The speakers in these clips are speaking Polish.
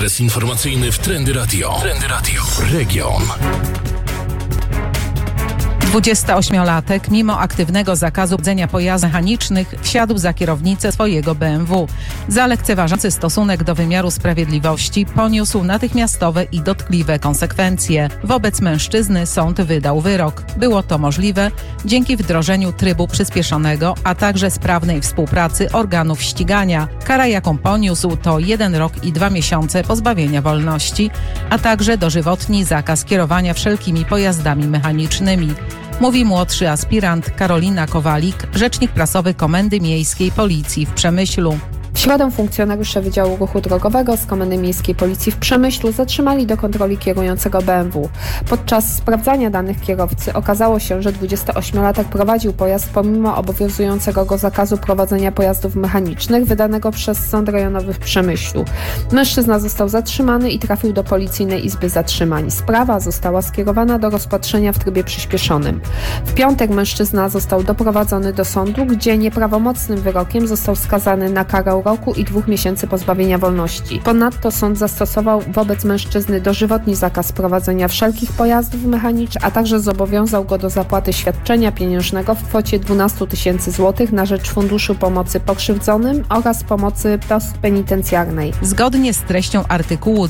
Okres informacyjny w Trendy Radio. Trendy Radio. Region. 28-latek, mimo aktywnego zakazu prowadzenia pojazdów mechanicznych, wsiadł za kierownicę swojego BMW. Za lekceważący stosunek do wymiaru sprawiedliwości poniósł natychmiastowe i dotkliwe konsekwencje. Wobec mężczyzny sąd wydał wyrok. Było to możliwe dzięki wdrożeniu trybu przyspieszonego, a także sprawnej współpracy organów ścigania. Kara, jaką poniósł, to 1 rok i 2 miesiące pozbawienia wolności, a także dożywotni zakaz kierowania wszelkimi pojazdami mechanicznymi. Mówi młodszy aspirant Karolina Kowalik, rzecznik prasowy Komendy Miejskiej Policji w Przemyślu. W środę funkcjonariusze Wydziału Ruchu Drogowego z Komendy Miejskiej Policji w Przemyślu zatrzymali do kontroli kierującego BMW. Podczas sprawdzania danych kierowcy okazało się, że 28-latek prowadził pojazd pomimo obowiązującego go zakazu prowadzenia pojazdów mechanicznych wydanego przez Sąd Rejonowy w Przemyślu. Mężczyzna został zatrzymany i trafił do Policyjnej Izby Zatrzymań. Sprawa została skierowana do rozpatrzenia w trybie przyspieszonym. W piątek mężczyzna został doprowadzony do sądu, gdzie nieprawomocnym wyrokiem został skazany na karę roku i 2 miesięcy pozbawienia wolności. Ponadto sąd zastosował wobec mężczyzny dożywotni zakaz prowadzenia wszelkich pojazdów mechanicznych, a także zobowiązał go do zapłaty świadczenia pieniężnego w kwocie 12 000 złotych na rzecz Funduszu Pomocy Pokrzywdzonym oraz pomocy postpenitencjarnej. Zgodnie z treścią artykułu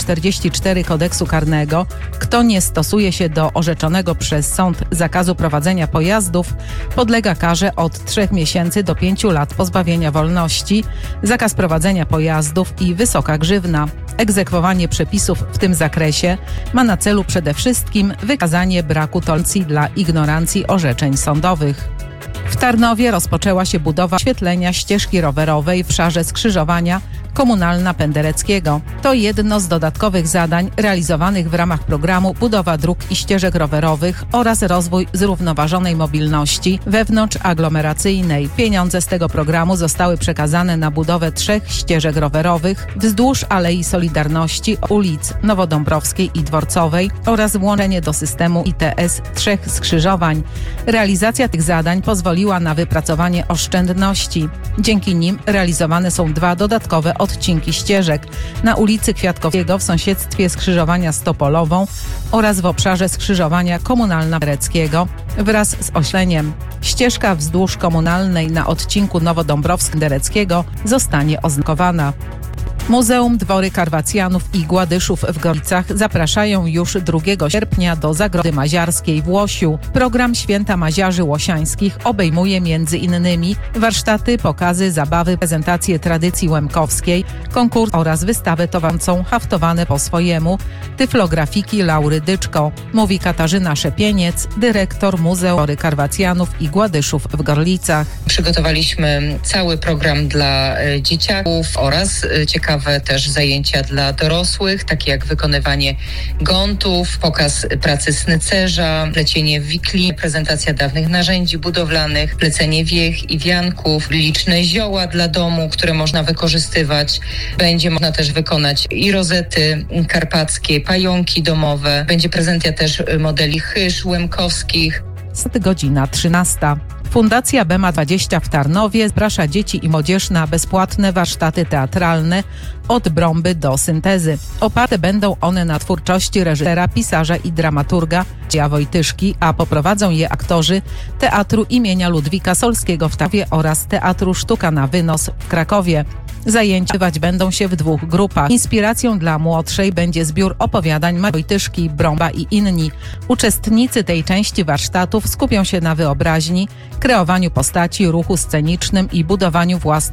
244 Kodeksu Karnego, kto nie stosuje się do orzeczonego przez sąd zakazu prowadzenia pojazdów, podlega karze od 3 miesięcy do 5 lat pozbawienia wolności, zakaz prowadzenia pojazdów i wysoka grzywna. Egzekwowanie przepisów w tym zakresie ma na celu przede wszystkim wykazanie braku tolerancji dla ignorancji orzeczeń sądowych. W Tarnowie rozpoczęła się budowa oświetlenia ścieżki rowerowej w szarze skrzyżowania Komunalna Pendereckiego. To jedno z dodatkowych zadań realizowanych w ramach programu Budowa dróg i ścieżek rowerowych oraz rozwój zrównoważonej mobilności wewnątrzaglomeracyjnej. Pieniądze z tego programu zostały przekazane na budowę 3 ścieżek rowerowych wzdłuż Alei Solidarności ulic Nowodąbrowskiej i Dworcowej oraz włączenie do systemu ITS 3 skrzyżowań. Realizacja tych zadań pozwoliła na wypracowanie oszczędności. Dzięki nim realizowane są 2 dodatkowe odcinki ścieżek na ulicy Kwiatkowskiego w sąsiedztwie skrzyżowania z Topolową oraz w obszarze skrzyżowania Komunalna Pendereckiego wraz z oświetleniem. Ścieżka wzdłuż Komunalnej na odcinku Nowodąbrowsk-Dereckiego zostanie oznakowana. Muzeum Dwory Karwacjanów i Gładyszów w Gorlicach zapraszają już 2 sierpnia do Zagrody Maziarskiej w Łosiu. Program Święta Maziarzy Łosiańskich obejmuje m.in. warsztaty, pokazy, zabawy, prezentacje tradycji łemkowskiej, konkurs oraz wystawę towarzyszącą Haftowane po swojemu, tyflografiki Laury Dyczko, mówi Katarzyna Szepieniec, dyrektor Muzeum Dwory Karwacjanów i Gładyszów w Gorlicach. Przygotowaliśmy cały program dla dzieciaków oraz ciekawe też zajęcia dla dorosłych, takie jak wykonywanie gątów, pokaz pracy snycerza, plecienie wikli, prezentacja dawnych narzędzi budowlanych, plecenie wiech i wianków, liczne zioła dla domu, które można wykorzystywać. Będzie można też wykonać i rozety karpackie, pająki domowe. Będzie prezentacja też modeli chyż łemkowskich. Godzina 13. Fundacja BEMA20 w Tarnowie zaprasza dzieci i młodzież na bezpłatne warsztaty teatralne od brąby do syntezy. Oparte będą one na twórczości reżysera, pisarza i dramaturga Dzieja Wojtyszki, a poprowadzą je aktorzy Teatru imienia Ludwika Solskiego w Tarnowie oraz Teatru Sztuka na Wynos w Krakowie. Zajęcia odbywać będą się w 2 grupach. Inspiracją dla młodszej będzie zbiór opowiadań Wojtyszki, Brąba i inni. Uczestnicy tej części warsztatów skupią się na wyobraźni, kreowaniu postaci, ruchu scenicznym i budowaniu własnych